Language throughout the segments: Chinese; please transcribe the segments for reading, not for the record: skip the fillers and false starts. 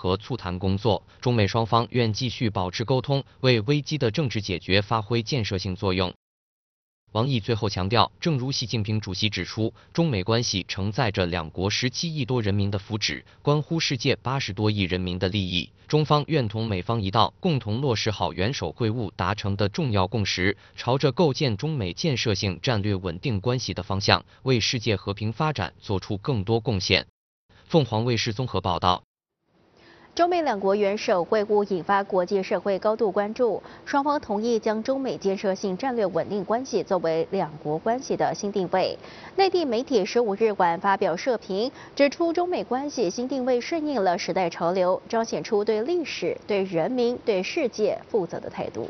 和促谈工作。中美双方愿继续保持沟通，为危机的政治解决发挥建设性作用。王毅最后强调，正如习近平主席指出，中美关系承载着两国17亿多人民的福祉，关乎世界80多亿人民的利益。中方愿同美方一道，共同落实好元首会晤达成的重要共识，朝着构建中美建设性战略稳定关系的方向，为世界和平发展做出更多贡献。凤凰卫视综合报道。 中美两国元首会晤引发国际社会高度关注，双方同意将中美建设性战略稳定关系作为两国关系的新定位。内地媒体15日晚发表社评，指出中美关系新定位顺应了时代潮流，彰显出对历史、对人民、对世界负责的态度。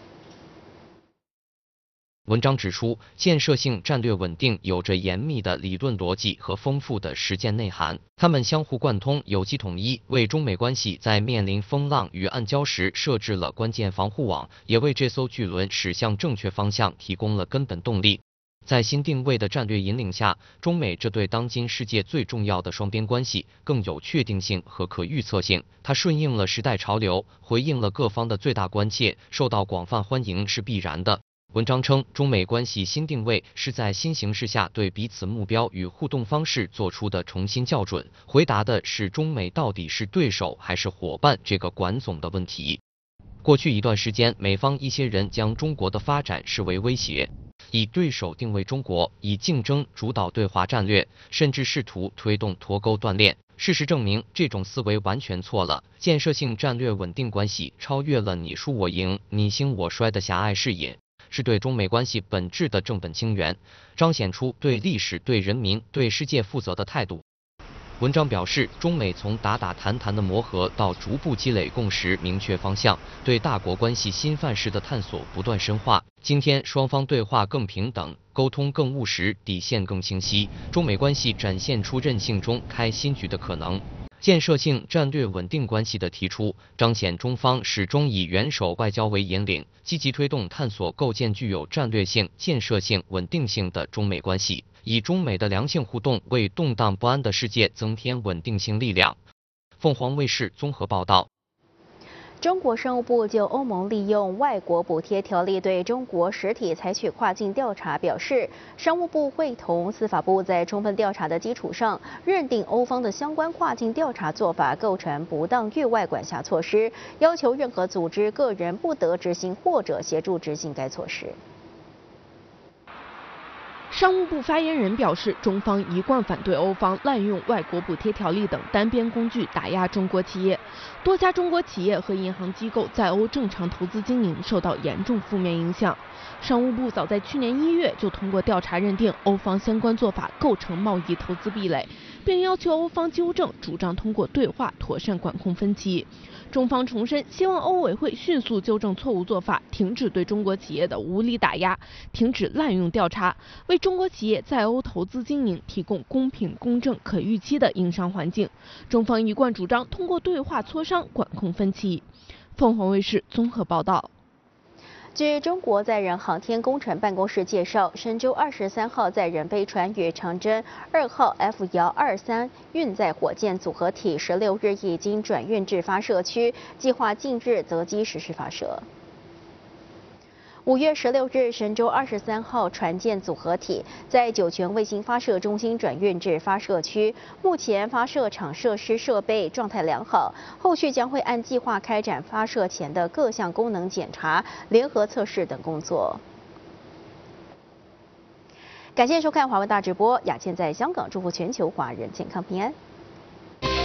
文章指出，建设性战略稳定有着严密的理论逻辑和丰富的实践内涵，它们相互贯通，有机统一，为中美关系在面临风浪与暗礁时设置了关键防护网，也为这艘巨轮驶向正确方向提供了根本动力。在新定位的战略引领下，中美这对当今世界最重要的双边关系更有确定性和可预测性。它顺应了时代潮流，回应了各方的最大关切，受到广泛欢迎是必然的。文章称，中美关系新定位是在新形势下对彼此目标与互动方式做出的重新校准，回答的是中美到底是对手还是伙伴这个管总的问题。过去一段时间，美方一些人将中国的发展视为威胁，以对手定位中国，以竞争主导对华战略，甚至试图推动脱钩断链。事实证明，这种思维完全错了。建设性战略稳定关系超越了你输我赢、你兴我衰的狭隘视野，是对中美关系本质的正本清源，彰显出对历史、对人民、对世界负责的态度。文章表示，中美从打打谈谈的磨合到逐步积累共识、明确方向，对大国关系新范式的探索不断深化。今天，双方对话更平等，沟通更务实，底线更清晰，中美关系展现出韧性中开新局的可能。建设性战略稳定关系的提出，彰显中方始终以元首外交为引领，积极推动探索构建具有战略性、建设性、稳定性的中美关系，以中美的良性互动为动荡不安的世界增添稳定性力量。凤凰卫视综合报道。 中国商务部就欧盟利用外国补贴条例对中国实体采取跨境调查表示，商务部会同司法部在充分调查的基础上，认定欧方的相关跨境调查做法构成不当域外管辖措施，要求任何组织、个人不得执行或者协助执行该措施。 商务部发言人表示，中方一贯反对欧方滥用外国补贴条例等单边工具打压中国企业。多家中国企业和银行机构在欧正常投资经营受到严重负面影响。商务部早在去年1月就通过调查认定欧方相关做法构成贸易投资壁垒，并要求欧方纠正，主张通过对话妥善管控分歧。中方重申，希望欧委会迅速纠正错误做法，停止对中国企业的无理打压，停止滥用调查，为中国企业在欧投资经营提供公平、公正、可预期的营商环境。中方一贯主张通过对话磋商管控分歧。凤凰卫视综合报道。 据中国载人航天工程办公室介绍，神舟23号载人飞船与长征2号 F123运载火箭组合体16日已经转运至发射区，计划近日择机实施发射。5月16日，神舟23号船舰组合体在酒泉卫星发射中心转运至发射区，目前发射场设施设备状态良好，后续将会按计划开展发射前的各项功能检查、联合测试等工作。感谢收看华文大直播，雅倩在香港祝福全球华人健康平安。